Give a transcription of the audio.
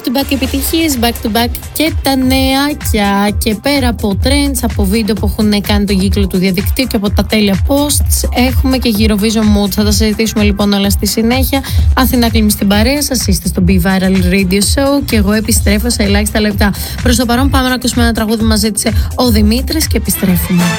to back επιτυχίες, back to back και τα νεάκια. Και πέρα από trends, από βίντεο που έχουν κάνει τον κύκλο του διαδικτύου και από τα τέλεια posts, έχουμε και Eurovision Mood. Θα τα συζητήσουμε λοιπόν όλα στη συνέχεια. Αθηνά Κλίμη στην παρέα σας, είστε στο Be Viral Radio Show και εγώ επιστρέφω σε ελάχιστα λεπτά. Προς το παρόν πάμε να ακούσουμε ένα τραγούδι που μας ζήτησε ο Δημήτρης και επιστρέφουμε.